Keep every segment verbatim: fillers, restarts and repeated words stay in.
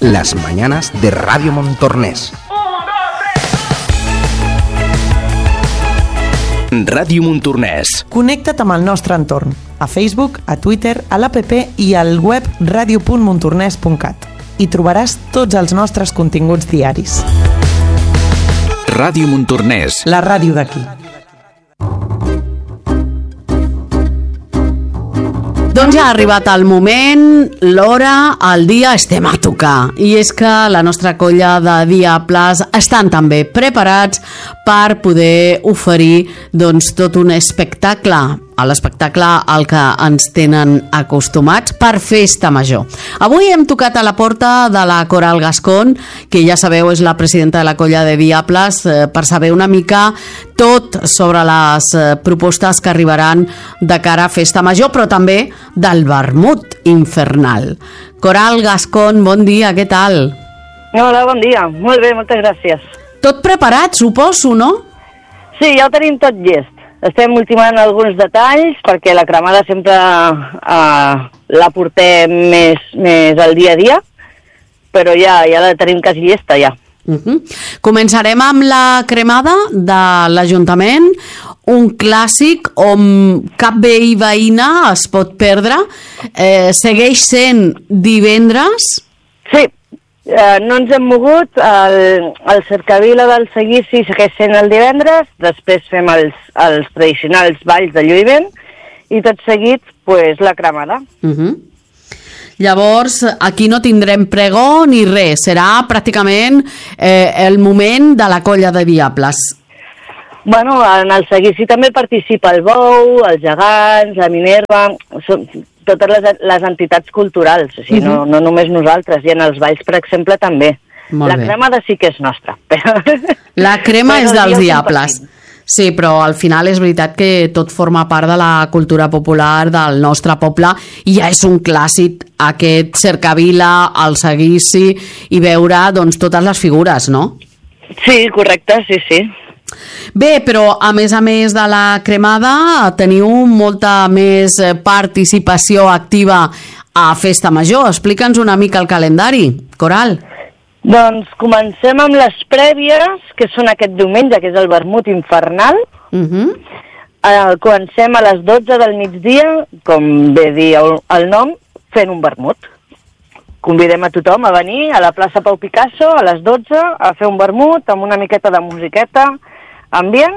Las mañanas de Radio Montornès. Ràdio Montornès. Connecta't amb el nostre entorn, a Facebook, a Twitter, a l'app i al web radio punt montornès punt cat. Hi trobaràs tots els nostres continguts diaris. Ràdio Montornès. La ràdio d'aquí. Doncs ja ha arribat el moment, l'hora, el dia, estem a tocar. I és que la nostra colla de Diables estan també preparats per poder oferir doncs, tot un espectacle, a l'espectacle al que ens tenen acostumats per Festa Major. Avui hem tocat a la porta de la Coral Gascón, que ja sabeu és la presidenta de la colla de Diables, eh, per saber una mica tot sobre les eh, propostes que arribaran de cara a Festa Major, però també del vermut infernal. Coral Gascón, bon dia, què tal? Hola, bon dia. Molt bé, moltes gràcies. Tot preparat, suposo, no? Sí, ja ho tenim tot llest. Estem ultimant alguns detalls perquè la cremada sempre eh, la portem més, més al dia a dia, però ja, ja la tenim quasi llesta, ja. Uh-huh. Començarem amb la cremada de l'Ajuntament, un clàssic on cap veí veïna es pot perdre. Eh, segueix sent divendres? Sí, eh, no ens hem mogut. El, el cercavila del seguici segueix sent el divendres, després fem els, els tradicionals balls de lluïment i tot seguit pues, la cremada. Uh-huh. Llavors, aquí no tindrem pregó ni res, serà pràcticament eh, el moment de la colla de Diables. Bueno, en el seguici també participa el Bou, els Gegants, la Minerva, són totes les, les entitats culturals, o sigui, uh-huh. no, no només nosaltres, i en els balls, per exemple, també. Molt la bé. Cremada sí que és nostra. Però... La crema però és dels jo Diables. Sí, però al final és veritat que tot forma part de la cultura popular del nostre poble i ja és un clàssic aquest cercavila, el seguici i veure doncs, totes les figures, no? Sí, correcte, sí, sí. Bé, però a més a més de la cremada teniu molta més participació activa a Festa Major. Explica'ns una mica el calendari, Coral. Doncs comencem amb les prèvies, que són aquest diumenge, que és el vermut infernal. Uh-huh. Eh, comencem a les dotze del migdia, com bé dir el, el nom, fent un vermut. Convidem a tothom a venir a la plaça Pau Picasso a les dotze a fer un vermut amb una miqueta de musiqueta, ambient,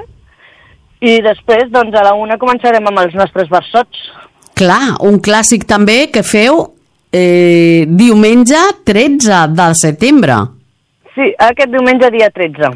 i després doncs, a la una començarem amb els nostres versots. Clar, un clàssic també que feu Eh, diumenge tretze de setembre. Sí, aquest diumenge dia tretze.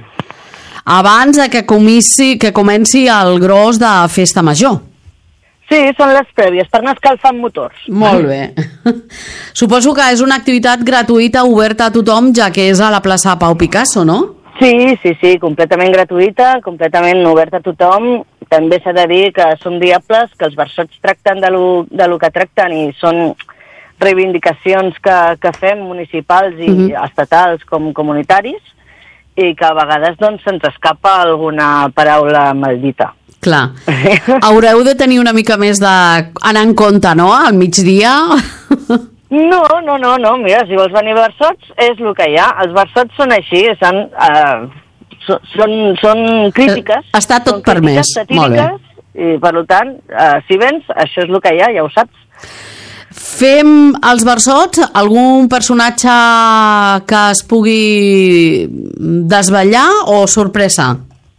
Abans de que comenci, que comenci el gros de Festa Major. Sí, són les prèvies, per anar escalfant motors. Molt bé. Suposo que és una activitat gratuïta, oberta a tothom, ja que és a la plaça Pau Picasso, no? Sí, sí, sí, completament gratuïta, completament oberta a tothom. També s'ha de dir que som diables, que els versots tracten de lo, de lo que tracten i són reivindicacions que, que fem municipals i uh-huh. estatals com comunitaris i que a vegades doncs, se'ns escapa alguna paraula maldita. Clar. Haureu de tenir una mica més d'anar en compte, no?, al migdia. No, no, no, no, mira, si vols venir a versots és el que hi ha. Els versots són així, són, uh, són, són crítiques. Està tot permès, molt bé. I per tant, uh, si vens, això és el que hi ha, ja ho saps. Fem els versots, algun personatge que es pugui desvetllar o sorpresa?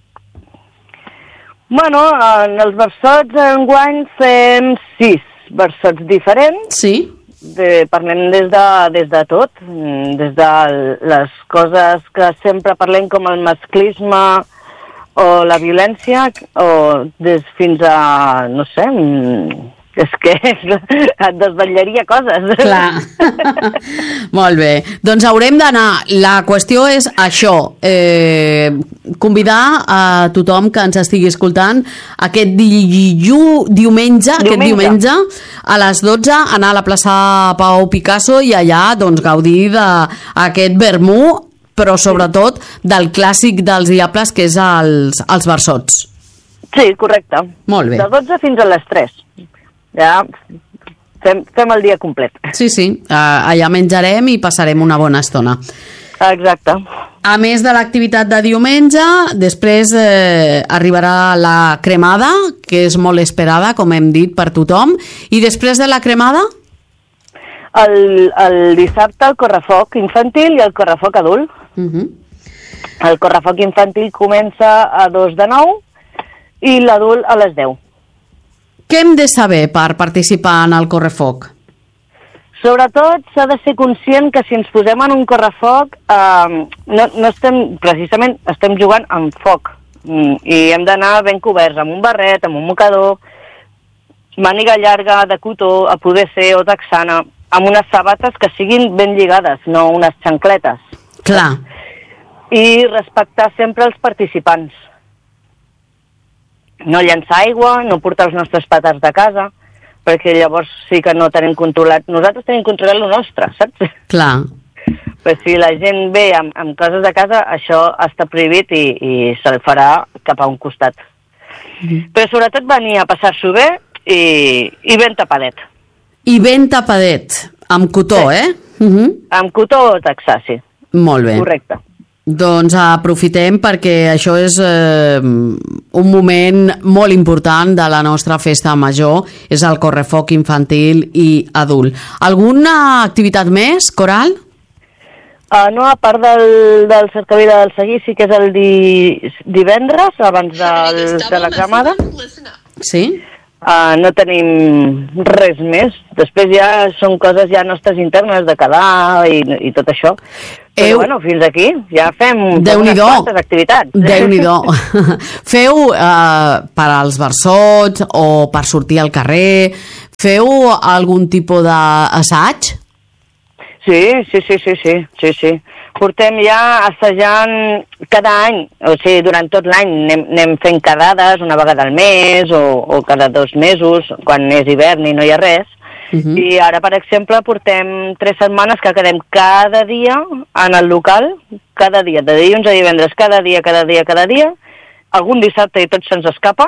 Bueno, en els versots enguany fem sis versots diferents. Sí. De, parlem des de, des de tot, des de les coses que sempre parlem com el masclisme o la violència, o des fins a, no sé... És que et desvetllaria coses. Clar. Molt bé. Doncs haurem d'anar. La qüestió és això. Eh, convidar a tothom que ens estigui escoltant aquest di diumenge, diumenge, aquest diumenge a les dotze, anar a la plaça Pau Picasso i allà doncs, gaudir d'aquest vermut, però sobretot del clàssic dels Diables, que és els, els versots. Sí, correcte. Molt bé. De dotze fins a les tres. Ja fem, fem el dia complet. Sí, sí, uh, allà menjarem i passarem una bona estona. Exacte. A més de l'activitat de diumenge, després eh, arribarà la cremada, que és molt esperada, com hem dit, per tothom, i després de la cremada? El, el dissabte el correfoc infantil i el correfoc adult. Uh-huh. El correfoc infantil comença a dos de nou i l'adult a les deu. Què hem de saber per participar en el correfoc? Sobretot s'ha de ser conscient que si ens posem en un correfoc eh, no, no estem, precisament estem jugant amb foc i hem d'anar ben coberts, amb un barret, amb un mocador, màniga llarga de cotó, a poder ser o texana, amb unes sabates que siguin ben lligades, no unes xancletes. Clar. I respectar sempre els participants. No llançar aigua, no portar els nostres petards de casa, perquè llavors sí que no tenim controlat. Nosaltres tenim controlat el nostre, saps? Clar. Però si la gent ve amb, amb coses de casa, això està prohibit i, i se'l farà cap a un costat. Mm. Però sobretot venir a passar-s'ho bé i, i ben tapadet. I ben tapadet, amb cotó, sí. eh? Uh-huh. Amb cotó o texà, sí. Molt bé. Correcte. Doncs aprofitem perquè això és eh, un moment molt important de la nostra festa major, és el correfoc infantil i adult. Alguna activitat més, Coral? Uh, no, a part del, del cercavila del seguici, que és el di, divendres, abans del, de la cremada. Sí? Uh, no tenim res més. Després ja són coses ja nostres internes de quedar i, i tot això. Però Eu... bueno, fins aquí ja fem unes quantes activitats. Déu-n'hi-do. Feu eh, per als versots o per sortir al carrer, feu algun tipus d'assaig? Sí, sí, sí, sí, sí, sí, sí. Portem ja assajant cada any, o sigui, durant tot l'any anem, anem fent quedades una vegada al mes o, o cada dos mesos, quan és hivern i no hi ha res. Uh-huh. I ara, per exemple, portem tres setmanes que quedem cada dia en el local, cada dia, de dilluns a divendres, cada dia, cada dia, cada dia, algun dissabte i tot se'ns escapa,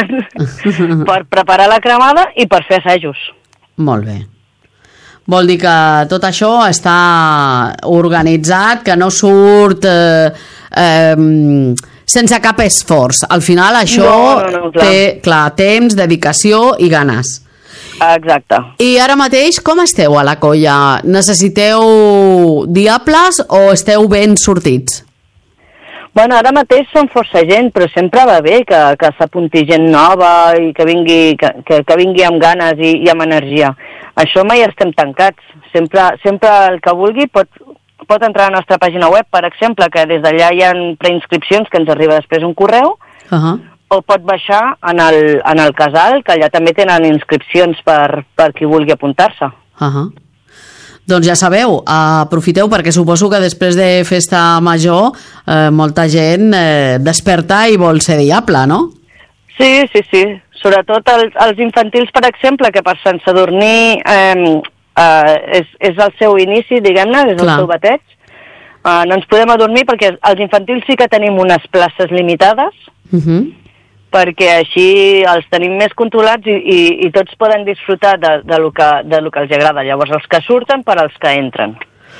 per preparar la cremada i per fer assajos. Molt bé. Vol dir que tot això està organitzat, que no surt eh, eh, sense cap esforç. Al final això no, no, no, clar. té clar, temps, dedicació i ganes. Exacte. I ara mateix com esteu a la colla? Necessiteu diables o esteu ben sortits? Bueno, ara mateix som força gent, però sempre va bé que, que s'apunti gent nova i que vingui, que, que, que vingui amb ganes i, i amb energia. Això mai estem tancats. Sempre, sempre el que vulgui pot, pot entrar a la nostra pàgina web, per exemple, que des d'allà hi ha preinscripcions, que ens arriba després un correu, uh-huh. o pot baixar en el, en el casal, que allà també tenen inscripcions per, per qui vulgui apuntar-se. Uh-huh. Doncs ja sabeu, aprofiteu perquè suposo que després de festa major eh, molta gent eh, desperta i vol ser diable, no? Sí, sí, sí. Sobretot els, els infantils, per exemple, que per Sant Sadurní eh, eh, és, és el seu inici, diguem-ne, és Clar. el seu bateig. Eh, no ens podem adormir perquè els infantils sí que tenim unes places limitades, Uh-huh. perquè així els tenim més controlats i, i, i tots poden disfrutar de, de, lo que, de lo que els agrada. Llavors, els que surten per als que entren.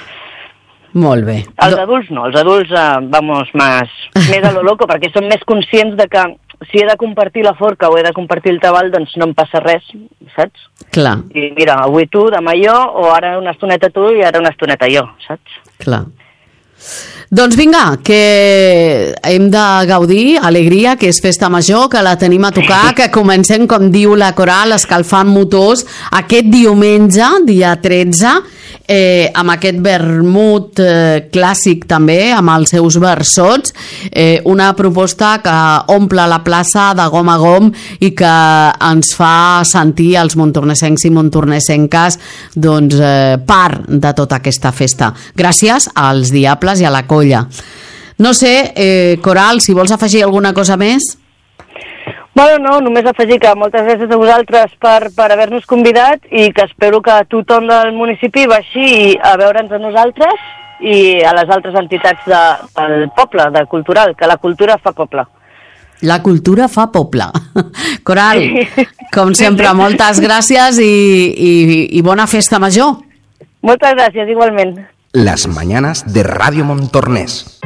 Molt bé. Els Do... adults no, els adults, eh, vamos, más, més a lo loco, perquè són més conscients de que si he de compartir la forca o he de compartir el tabal, doncs no em passa res, saps? Clar. I mira, avui tu, demà jo, o ara una estoneta tu i ara una estoneta jo, saps? Clar. Doncs vinga, que hem de gaudir, alegria, que és festa major, que la tenim a tocar, que comencem, com diu la Coral, escalfant motors aquest diumenge, dia tretze, eh, amb aquest vermut eh, clàssic també, amb els seus versots, eh, una proposta que omple la plaça de gom a gom i que ens fa sentir els montornesencs i montornesenques doncs, eh, part de tota aquesta festa. Gràcies als diables i a la colla. No sé, eh, Coral, si vols afegir alguna cosa més? Bueno, no, només afegir que moltes gràcies a vosaltres per, per haver-nos convidat i que espero que tothom del municipi baixi a veure'ns a nosaltres i a les altres entitats de, del poble, de cultural, que la cultura fa poble. La cultura fa poble. Coral, com sempre, moltes gràcies i, i, i bona festa major. Moltes gràcies, igualment. Las mañanas de Radio Montornès.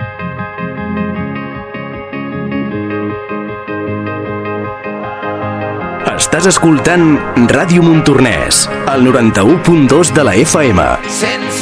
Estàs escoltant Ràdio Montornès, al noranta-u punt dos de la F M. Sense